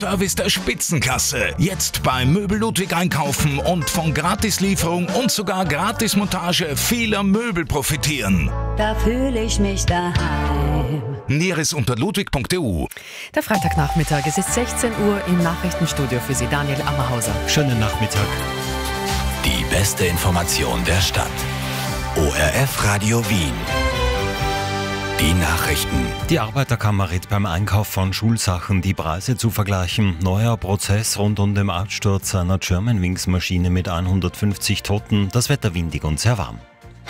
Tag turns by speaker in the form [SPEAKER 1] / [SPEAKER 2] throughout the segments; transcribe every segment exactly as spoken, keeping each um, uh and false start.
[SPEAKER 1] Service der Spitzenklasse. Jetzt bei Möbel Ludwig einkaufen und von Gratislieferung und sogar Gratismontage vieler Möbel profitieren.
[SPEAKER 2] Da fühle ich mich daheim.
[SPEAKER 1] Näheres unter ludwig punkt e u.
[SPEAKER 3] Der Freitagnachmittag, es ist sechzehn Uhr im Nachrichtenstudio für Sie, Daniel Ammerhauser.
[SPEAKER 4] Schönen Nachmittag.
[SPEAKER 5] Die beste Information der Stadt. O R F Radio Wien. Die Nachrichten.
[SPEAKER 4] Die Arbeiterkammer rät beim Einkauf von Schulsachen, die Preise zu vergleichen. Neuer Prozess rund um den Absturz einer Germanwings-Maschine mit hundertfünfzig Toten. Das Wetter windig und sehr warm.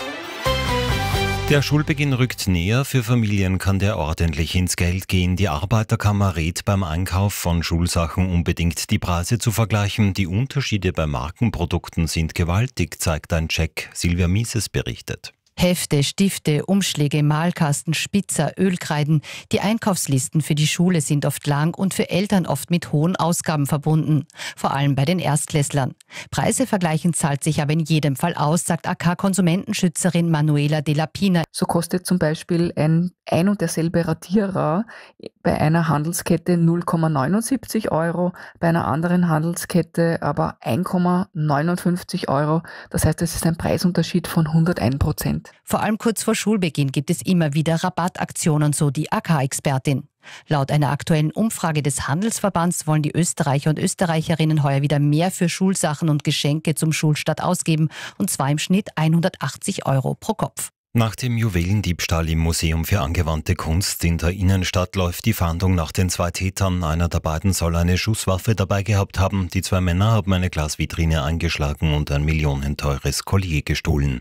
[SPEAKER 4] Der Schulbeginn rückt näher. Für Familien kann der ordentlich ins Geld gehen. Die Arbeiterkammer rät beim Einkauf von Schulsachen unbedingt die Preise zu vergleichen. Die Unterschiede bei Markenprodukten sind gewaltig, zeigt ein Check. Silvia Mieses berichtet.
[SPEAKER 6] Hefte, Stifte, Umschläge, Malkasten, Spitzer, Ölkreiden. Die Einkaufslisten für die Schule sind oft lang und für Eltern oft mit hohen Ausgaben verbunden. Vor allem bei den Erstklässlern. Preise vergleichen zahlt sich aber in jedem Fall aus, sagt A K-Konsumentenschützerin Manuela de la Pina.
[SPEAKER 7] So kostet zum Beispiel ein ein und derselbe Radierer bei einer Handelskette null Komma neunundsiebzig Euro, bei einer anderen Handelskette aber ein Komma neunundfünfzig Euro. Das heißt, es ist ein Preisunterschied von hundertein Prozent.
[SPEAKER 6] Vor allem kurz vor Schulbeginn gibt es immer wieder Rabattaktionen, so die A K-Expertin. Laut einer aktuellen Umfrage des Handelsverbands wollen die Österreicher und Österreicherinnen heuer wieder mehr für Schulsachen und Geschenke zum Schulstart ausgeben, und zwar im Schnitt hundertachtzig Euro pro Kopf.
[SPEAKER 4] Nach dem Juwelendiebstahl im Museum für angewandte Kunst in der Innenstadt läuft die Fahndung nach den zwei Tätern. Einer der beiden soll eine Schusswaffe dabei gehabt haben. Die zwei Männer haben eine Glasvitrine eingeschlagen und ein millionenteures Collier gestohlen.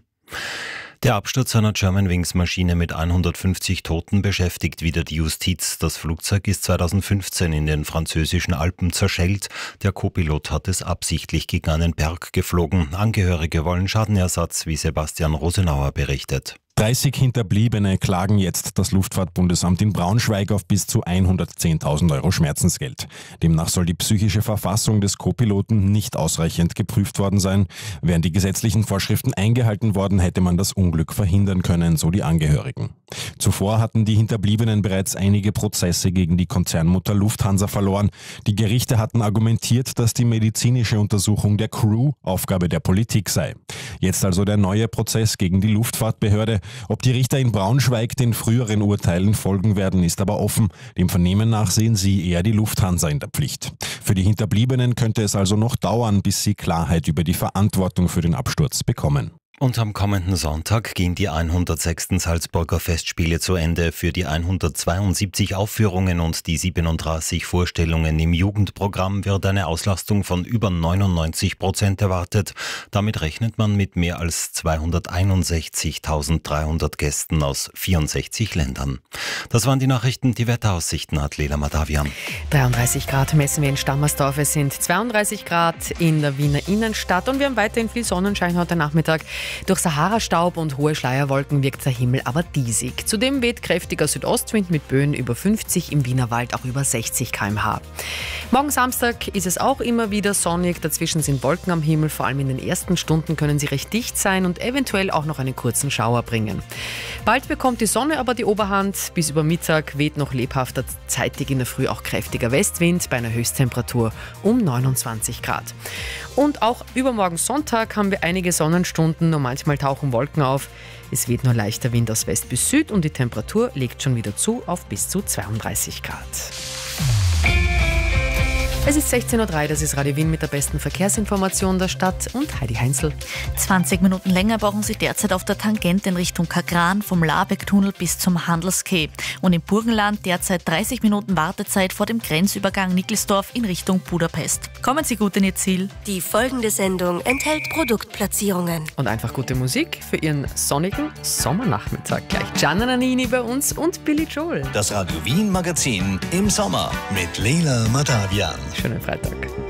[SPEAKER 4] Der Absturz einer Germanwings-Maschine mit hundertfünfzig Toten beschäftigt wieder die Justiz. Das Flugzeug ist zweitausendfünfzehn in den französischen Alpen zerschellt. Der Co-Pilot hat es absichtlich gegen einen Berg geflogen. Angehörige wollen Schadenersatz, wie Sebastian Rosenauer berichtet.
[SPEAKER 8] dreißig Hinterbliebene klagen jetzt das Luftfahrtbundesamt in Braunschweig auf bis zu hundertzehntausend Euro Schmerzensgeld. Demnach soll die psychische Verfassung des Co-Piloten nicht ausreichend geprüft worden sein. Wären die gesetzlichen Vorschriften eingehalten worden, hätte man das Unglück verhindern können, so die Angehörigen. Zuvor hatten die Hinterbliebenen bereits einige Prozesse gegen die Konzernmutter Lufthansa verloren. Die Gerichte hatten argumentiert, dass die medizinische Untersuchung der Crew Aufgabe der Politik sei. Jetzt also der neue Prozess gegen die Luftfahrtbehörde. Ob die Richter in Braunschweig den früheren Urteilen folgen werden, ist aber offen. Dem Vernehmen nach sehen sie eher die Lufthansa in der Pflicht. Für die Hinterbliebenen könnte es also noch dauern, bis sie Klarheit über die Verantwortung für den Absturz bekommen.
[SPEAKER 4] Und am kommenden Sonntag gehen die hundertsechsten Salzburger Festspiele zu Ende. Für die hundertzweiundsiebzig Aufführungen und die siebenunddreißig Vorstellungen im Jugendprogramm wird eine Auslastung von über neunundneunzig Prozent erwartet. Damit rechnet man mit mehr als zweihunderteinundsechzigtausenddreihundert Gästen aus vierundsechzig Ländern. Das waren die Nachrichten. Die Wetteraussichten hat Lela Madavian.
[SPEAKER 3] dreiunddreißig Grad messen wir in Stammersdorf. Es sind zweiunddreißig Grad in der Wiener Innenstadt und wir haben weiterhin viel Sonnenschein heute Nachmittag. Durch Sahara-Staub und hohe Schleierwolken wirkt der Himmel aber diesig. Zudem weht kräftiger Südostwind mit Böen über fünfzig, im Wienerwald auch über sechzig Kilometer pro Stunde. Morgen Samstag ist es auch immer wieder sonnig. Dazwischen sind Wolken am Himmel. Vor allem in den ersten Stunden können sie recht dicht sein und eventuell auch noch einen kurzen Schauer bringen. Bald bekommt die Sonne aber die Oberhand. Bis über Mittag weht noch lebhafter, zeitig in der Früh auch kräftiger Westwind bei einer Höchsttemperatur um neunundzwanzig Grad. Und auch übermorgen Sonntag haben wir einige Sonnenstunden und manchmal tauchen Wolken auf. Es weht nur leichter Wind aus West bis Süd und die Temperatur legt schon wieder zu auf bis zu zweiunddreißig Grad. Es ist sechzehn Uhr drei, das ist Radio Wien mit der besten Verkehrsinformation der Stadt und Heidi Heinzel.
[SPEAKER 9] zwanzig Minuten länger brauchen Sie derzeit auf der Tangente in Richtung Kagran vom Labeck-Tunnel bis zum Handelskeh. Und im Burgenland derzeit dreißig Minuten Wartezeit vor dem Grenzübergang Nickelsdorf in Richtung Budapest. Kommen Sie gut in Ihr Ziel.
[SPEAKER 10] Die folgende Sendung enthält Produktplatzierungen.
[SPEAKER 3] Und einfach gute Musik für Ihren sonnigen Sommernachmittag. Gleich Gianna Nannini bei uns und Billy Joel.
[SPEAKER 5] Das Radio Wien Magazin im Sommer mit Lela Madavian.
[SPEAKER 3] Schönen Freitag.